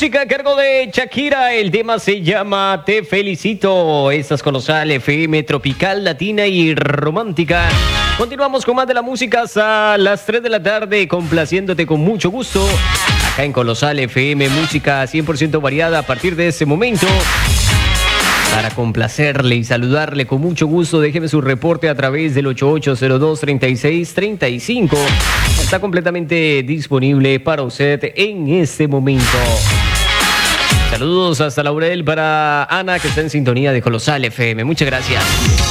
música a cargo de Shakira. El tema se llama Te Felicito. Estás con Colosal FM, tropical, latina y romántica. Continuamos con más de la música hasta las 3 de la tarde, complaciéndote con mucho gusto. Acá en Colosal FM, música 100% variada a partir de ese momento. Para complacerle y saludarle con mucho gusto, déjeme su reporte a través del 8802-3635. Está completamente disponible para usted en este momento. Saludos hasta Laurel para Ana, que está en sintonía de Colosal FM. Muchas gracias.